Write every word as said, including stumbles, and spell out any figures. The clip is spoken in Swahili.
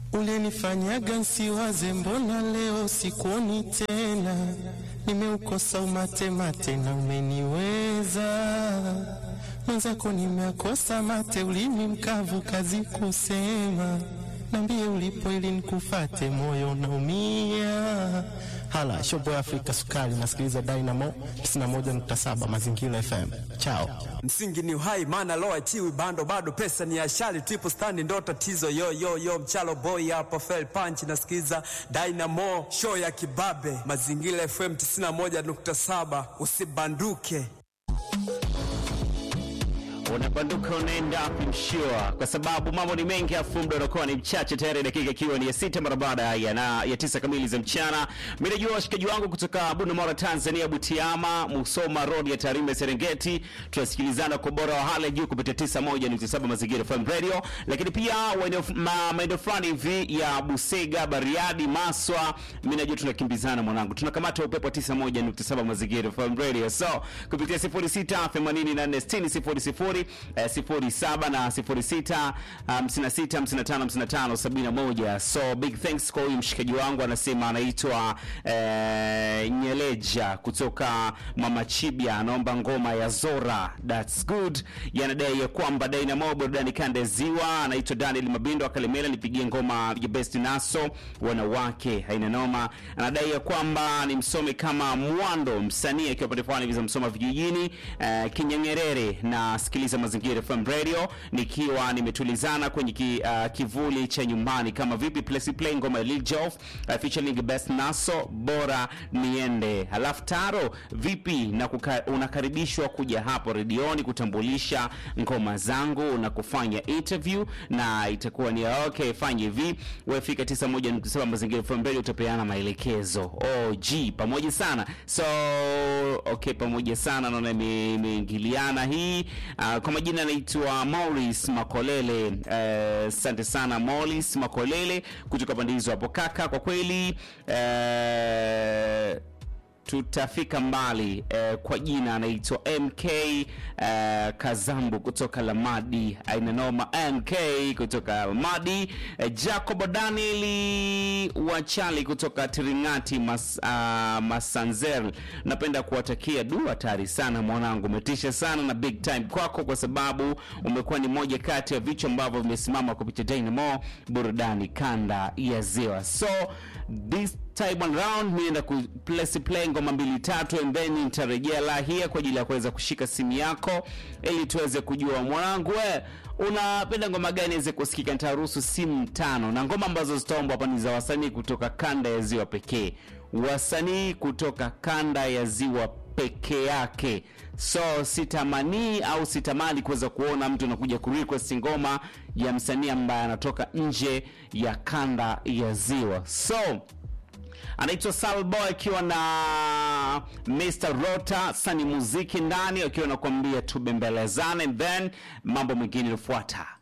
Ulinifanyaga nsiwaze, mbona leo sikuoni tena? Nimeukosa umate mate na umeniweza. Mwenzako nimeakosa mate, ulimi mkavu kazi kusema. Nambie ulipo ili nikufate, moyo naumia. Hala, shobo ya Afrika Sukari, nasikiliza Dynamo tisini na moja nukta saba Mazingira F M. Ciao. Msingi ni uhai, maana loa achiwi bando, bado pesa ni ashali, triple stand ndo tatizo. Yo yo yo, mchalo boy hapa, fell punch, nasikiliza Dynamo, show ya kibabe, Mazingira F M tisini na moja nukta saba, usibanduke. Unabanduka unaenda kumshua, kwa sababu mambo ni mengi, afu muda unakuwa ni mchache. Tayari dakika ikiwa ni ya sita mara baada ya na ya tisa kamili za mchana. Mimi najua washikaji wangu kutoka Bunda, Tanzania, Butiama, Musoma Road ya Tarime, Serengeti, tunasikilizana kwa bora wa hali juu kupitia tisa moja nukta saba Mazingira F M Radio, lakini pia maeneo fulani hivi ya Busega, Bariadi, Maswa, mimi najua tunakimbizana mwanangu. Tunakamata upepo tisa moja nukta saba Mazingira F M Radio. So kupitia sifuri sita themanini na nne sitini sifuri sifuri sifuri saba na sifuri sita hamsini na sita hamsini na tano hamsini na tano sabini na moja. So big thanks kwa huyu mshikaji wangu, anasema anaitwa eh, Nyeleja kutoka Mama Chibia, anaomba ngoma ya Zora, that's good. Yanadai ya kwamba Dynamo burudani kanda ziwa. Anaitwa Daniel Mabindo akalemela, nipigie ngoma ya Best Naso wanawake, haina noma. Anadai ya kwamba ni msome kama Mwando, msanii akiwa pale fulani visa Msoma vijijini, eh, Kinyangerere, na sikiliza Mazingira F M Radio nikiwa nimetulizana kwenye ki, uh, kivuli cha nyumbani. Kama vipi place play ngoma Lil Joff uh, featuring Best Naso, bora niende. Halafu Taro vipi na kuka, unakaribishwa kuja hapo redioni kutambulisha ngoma zangu na kufanya interview, na itakuwa ni okay, fanye hivi wewe fika tisa moja nukta saba Mazingira F M Radio, utapeana maelekezo. Oh G pamoja sana. So okay, pamoja sana, naona imeingiliana hii. Uh, kwa majina naitwa Morris Makolele. Asante uh, sana Morris Makolele kutoka pande hizo hapo kaka. Kwa kweli uh, tutafika mbali. Uh, kwa jina anaitwa M K uh, Kazambu kutoka Lamadi, aina noma. M K kutoka Lamadi. uh, Jacob Danieli Wachali kutoka Tiringati Mas, uh, Masanzel, napenda kuwatakia dua tari sana mwanangu, umetisha sana na big time kwako, kwa sababu umekuwa ni moja kati ya vichwa ambavyo vimesimama kupitia Dynamo burudani kanda ya ziwa. So this time around mimi naenda ku place play ngoma mbili tatu, and then nitarejea la hii kwa ajili ya kuweza kushika simu yako ili tuweze kujua mwanangu wewe unapenda ngoma gani iweze kusikika. Nitaruhusu simu tano, na ngoma ambazo zitaombwa hapa ni za wasanii kutoka kanda ya ziwa pekee, wasanii kutoka kanda ya ziwa peke yake. So sitamani au sitamani kuweza kuona mtu anakuja ku request ngoma ya msanii ambaye anatoka nje ya kanda ya ziwa. So anaitwa Salboy akiwa na mister Rota Sani Muziki ndani, akiwa anakuambia tubembelezane, and then mambo mengine yafuata.